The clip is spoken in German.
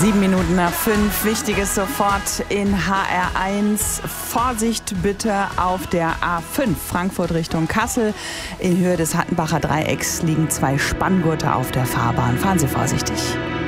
7:05, Wichtiges sofort in HR1. Vorsicht bitte auf der A5 Frankfurt Richtung Kassel. In Höhe des Hattenbacher Dreiecks liegen 2 Spanngurte auf der Fahrbahn. Fahren Sie vorsichtig.